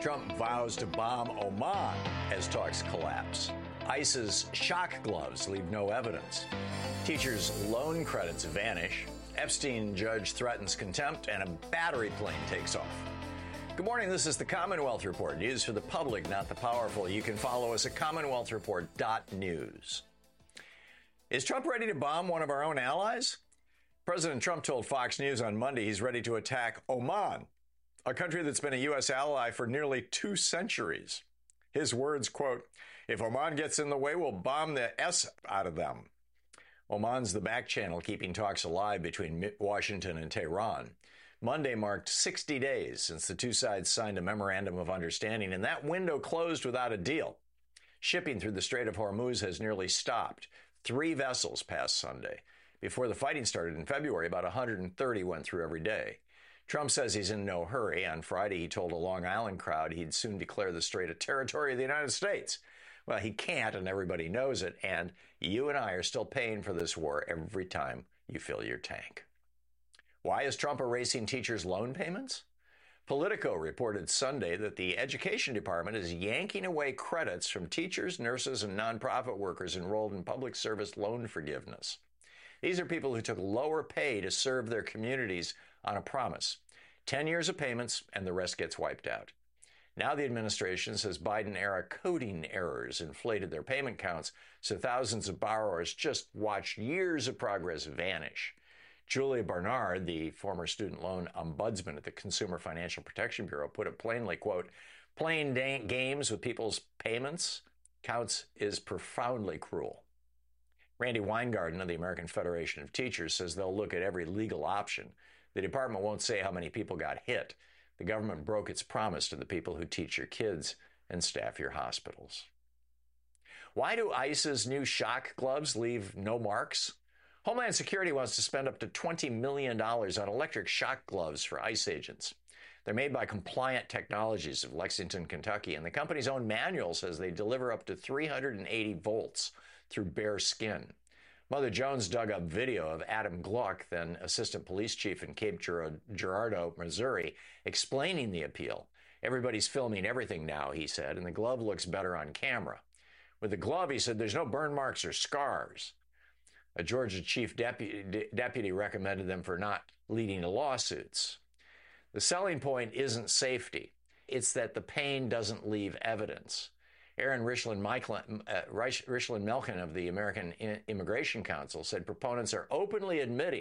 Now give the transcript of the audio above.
Trump vows to bomb Oman as talks collapse. ICE's shock gloves leave no evidence. Teachers' loan credits vanish. Epstein judge threatens contempt, and a battery plane takes off. Good morning. This is the Commonwealth Report. News for the public, not the powerful. You can follow us at CommonwealthReport.news. Is Trump ready to bomb one of our own allies? President Trump told Fox News on Monday he's ready to attack Oman, a country that's been a U.S. ally for nearly 2 centuries. His words, quote, "If Oman gets in the way, we'll bomb the S out of them." Oman's the back channel keeping talks alive between Washington and Tehran. Monday marked 60 days since the two sides signed a memorandum of understanding, and that window closed without a deal. Shipping through the Strait of Hormuz has nearly stopped. 3 vessels passed Sunday. Before the fighting started in February, about 130 went through every day. Trump says he's in no hurry. On Friday, he told a Long Island crowd he'd soon declare the strait a territory of the United States. Well, he can't, and everybody knows it, and you and I are still paying for this war every time you fill your tank. Why is Trump erasing teachers' loan payments? Politico reported Sunday that the Education Department is yanking away credits from teachers, nurses, and nonprofit workers enrolled in public service loan forgiveness. These are people who took lower pay to serve their communities on a promise. 10 years of payments, and the rest gets wiped out. Now the administration says Biden-era coding errors inflated their payment counts, so thousands of borrowers just watched years of progress vanish. Julia Barnard, the former student loan ombudsman at the Consumer Financial Protection Bureau, put it plainly, quote, "Playing games with people's payments counts is profoundly cruel." Randy Weingarten of the American Federation of Teachers says they'll look at every legal option. The department won't say how many people got hit. The government broke its promise to the people who teach your kids and staff your hospitals. Why do ICE's new shock gloves leave no marks? Homeland Security wants to spend up to $20 million on electric shock gloves for ICE agents. They're made by Compliant Technologies of Lexington, Kentucky, and the company's own manual says they deliver up to 380 volts through bare skin. Mother Jones dug up video of Adam Gluck, then assistant police chief in Cape Girardeau, Missouri, explaining the appeal. "Everybody's filming everything now," he said, and the glove looks better on camera. With the glove, he said, there's no burn marks or scars. A Georgia chief deputy recommended them for not leading to lawsuits. The selling point isn't safety. It's that the pain doesn't leave evidence. Aaron Richland-Melkin of the American Immigration Council said proponents are openly admitting